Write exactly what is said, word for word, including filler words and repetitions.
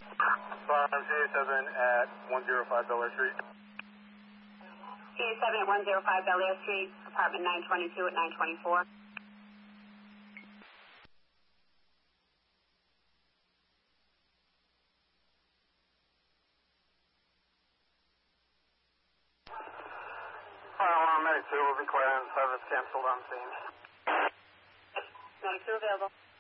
five G A seven at one oh five Bel Air Street. G A seven at one oh five Bel Air Street, apartment nine twenty-two at nine twenty-four. Alarm ninety-two will be clear and service canceled on scene. ninety-two available.